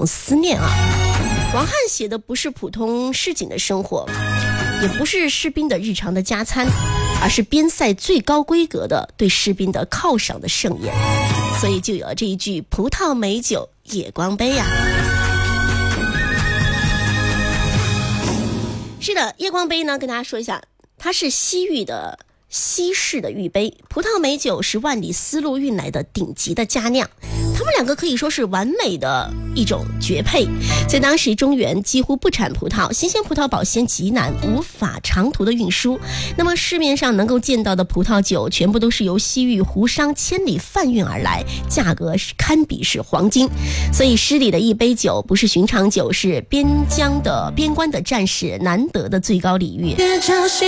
种思念啊。王翰写的不是普通士警的生活，也不是士兵的日常的加餐，而是边塞最高规格的对士兵的犒赏的盛宴，所以就有了这一句葡萄美酒夜光杯啊。是的，夜光杯呢，跟大家说一下，它是西式的玉杯，葡萄美酒是万里丝路运来的顶级的佳酿，他们两个可以说是完美的一种绝配。在当时中原几乎不产葡萄，新鲜葡萄保鲜极难，无法长途的运输，那么市面上能够见到的葡萄酒全部都是由西域胡商千里贩运而来，价格是堪比是黄金。所以诗里的一杯酒不是寻常酒，是边关的战士难得的最高礼遇。